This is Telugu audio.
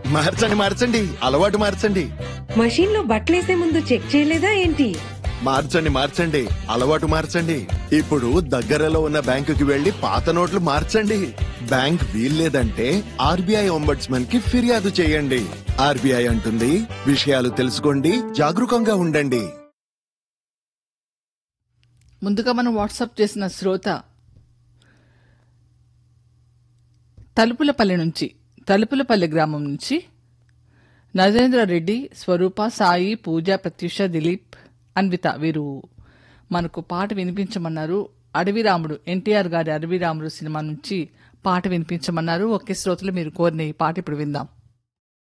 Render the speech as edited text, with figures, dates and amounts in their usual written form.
మార్చండి మార్చండి, అలవాటు మార్చండి. మషీన్ లో బట్టలేసే ముందు చెక్ చేయలేదా ఏంటి? మార్చండి మార్చండి, అలవాటు మార్చండి. ఇప్పుడు దగ్గరలో ఉన్న బ్యాంకుకి వెళ్లి పాత నోట్లు మార్చండి. బ్యాంక్ వీల్లేదంటే ఆర్బీఐ ఒంబడ్స్మన్ కి ఫిర్యాదు చేయండి. ఆర్బీఐ అంటుంది, విషయాలు తెలుసుకోండి, జాగరూకంగా ఉండండి. ముందుగా మనం వాట్సాప్ చేసిన శ్రోత తలుపులపల్లి గ్రామం నుంచి నరేంద్ర రెడ్డి, స్వరూప, సాయి, పూజ, ప్రత్యూష, దిలీప్, అన్విత వీరు మనకు పాట వినిపించమన్నారు. అడవిరాముడు, ఎన్టీఆర్ గారి అడవిరాముడు సినిమా నుంచి పాట వినిపించమన్నారు. ఒకే శ్రోతలు మీరు కోరిన ఈ పాట ఇప్పుడు విందాం.